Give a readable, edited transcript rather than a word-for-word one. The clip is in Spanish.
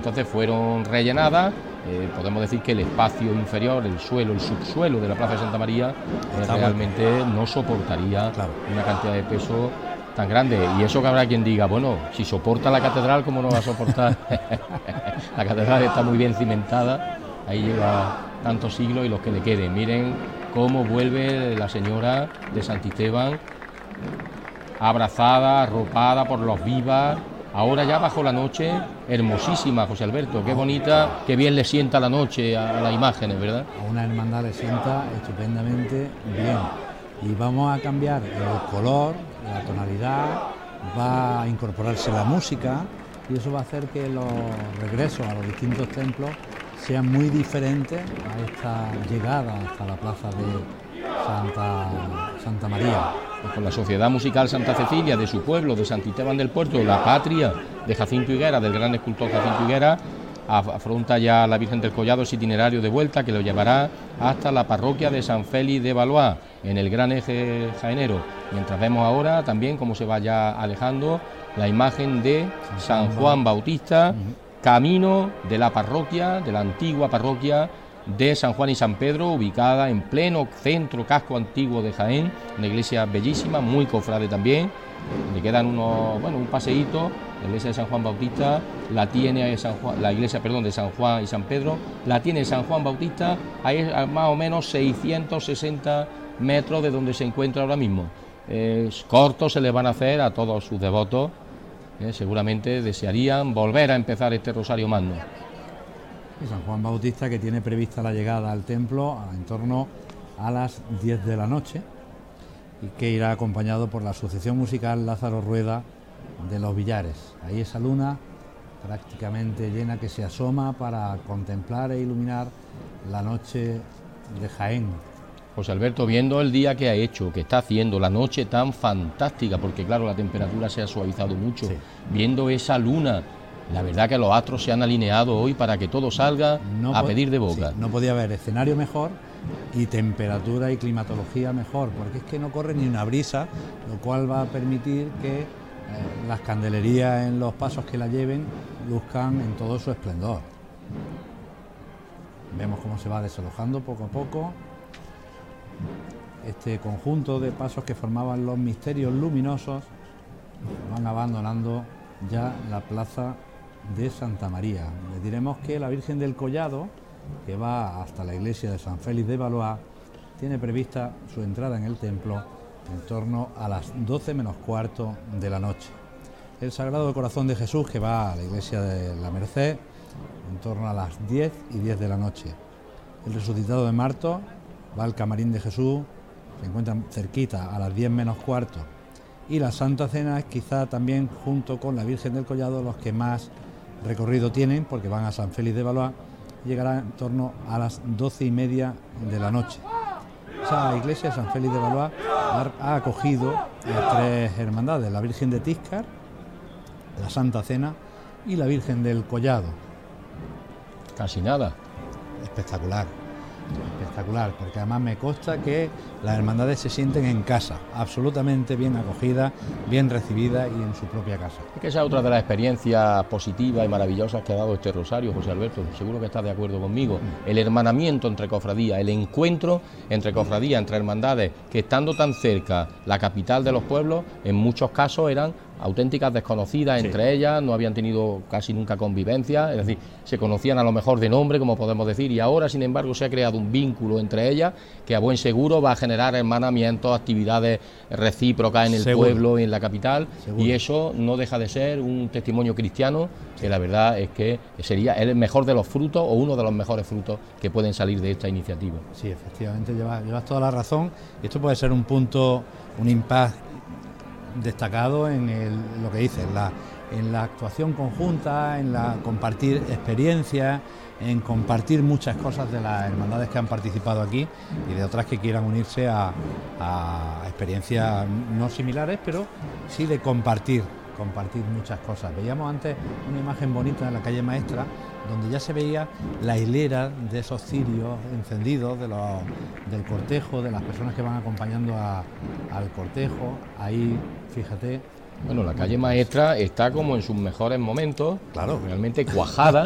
entonces fueron rellenadas. Podemos decir que el espacio inferior, el suelo, el subsuelo de la Plaza de Santa María realmente no soportaría una cantidad de peso tan grande. Y eso que habrá quien diga, bueno, si soporta la catedral, ¿cómo no va a soportar? La catedral está muy bien cimentada, ahí lleva tantos siglos y los que le queden. Miren cómo vuelve la señora de Santisteban, abrazada, arropada por los vivas. Ahora ya bajo la noche, hermosísima, José Alberto, qué bonita, qué bien le sienta la noche a las imágenes, ¿verdad? A una hermandad le sienta estupendamente bien. Y vamos a cambiar el color, la tonalidad, va a incorporarse la música y eso va a hacer que los regresos a los distintos templos sean muy diferentes a esta llegada hasta la plaza de Santa María. Con la Sociedad Musical Santa Cecilia de su pueblo, de Santisteban del Puerto, la patria de Jacinto Higuera, del gran escultor Jacinto Higuera, afronta ya la Virgen del Collado ese itinerario de vuelta que lo llevará hasta la parroquia de San Félix de Valois, en el gran eje jaenero. Mientras vemos ahora también cómo se va ya alejando la imagen de San Juan Bautista, camino de la parroquia, de la antigua parroquia de San Juan y San Pedro, ubicada en pleno centro casco antiguo de Jaén, una iglesia bellísima, muy cofrade también. Le quedan un paseíto. La iglesia de San Juan Bautista la tiene la iglesia de San Juan y San Pedro la tiene San Juan Bautista a más o menos 660 metros de donde se encuentra ahora mismo. Cortos se les van a hacer a todos sus devotos. Seguramente desearían volver a empezar este Rosario Magno. Y San Juan Bautista, que tiene prevista la llegada al templo en torno a las 10 de la noche y que irá acompañado por la Asociación Musical Lázaro Rueda de los Villares. Ahí esa luna prácticamente llena que se asoma para contemplar e iluminar la noche de Jaén. José Alberto, viendo el día que ha hecho, que está haciendo, la noche tan fantástica, porque claro, la temperatura se ha suavizado mucho, viendo esa luna, la verdad que los astros se han alineado hoy para que todo salga a pedir de boca. Sí, no podía haber escenario mejor y temperatura y climatología mejor, porque es que no corre ni una brisa, lo cual va a permitir que las candelerías en los pasos que la lleven luzcan en todo su esplendor. Vemos cómo se va desalojando poco a poco este conjunto de pasos que formaban los misterios luminosos. Van abandonando ya la plaza de Santa María. Les diremos que la Virgen del Collado, que va hasta la iglesia de San Félix de Valois, tiene prevista su entrada en el templo en torno a las 12 menos cuarto de la noche. El Sagrado Corazón de Jesús, que va a la iglesia de la Merced en torno a las 10 y 10 de la noche. El Resucitado de Martos va al Camarín de Jesús, se encuentran cerquita a las 10 menos cuarto. Y la Santa Cena es quizá también, junto con la Virgen del Collado, los que más recorrido tienen, porque van a San Félix de Valois, llegará en torno a las 12 y media de la noche. Esa iglesia, San Félix de Valois, ha acogido a tres hermandades: la Virgen de Tíscar, la Santa Cena y la Virgen del Collado. Casi nada. Espectacular, porque además me consta que las hermandades se sienten en casa, absolutamente bien acogidas, bien recibidas y en su propia casa. Es que esa es otra de las experiencias positivas y maravillosas que ha dado este Rosario, José Alberto, seguro que estás de acuerdo conmigo. El hermanamiento entre cofradías, el encuentro entre cofradías, entre hermandades, que estando tan cerca la capital de los pueblos, en muchos casos eran auténticas desconocidas entre ellas, no habían tenido casi nunca convivencia, es decir, se conocían a lo mejor de nombre, como podemos decir, y ahora, sin embargo, se ha creado un vínculo entre ellas que a buen seguro va a generar hermanamientos, actividades recíprocas en el pueblo y en la capital, y eso no deja de ser un testimonio cristiano que la verdad es que sería el mejor de los frutos o uno de los mejores frutos que pueden salir de esta iniciativa. Sí, efectivamente, llevas toda la razón. Esto puede ser un punto, un impasse destacado en lo que dices, en la actuación conjunta, en la compartir experiencias, en compartir muchas cosas de las hermandades que han participado aquí y de otras que quieran unirse a experiencias no similares, pero sí de compartir muchas cosas. Veíamos antes una imagen bonita en la calle Maestra, donde ya se veía la hilera de esos cirios encendidos del cortejo, de las personas que van acompañando al cortejo. Ahí, fíjate. Bueno, la calle Maestra está como en sus mejores momentos, claro, realmente cuajada.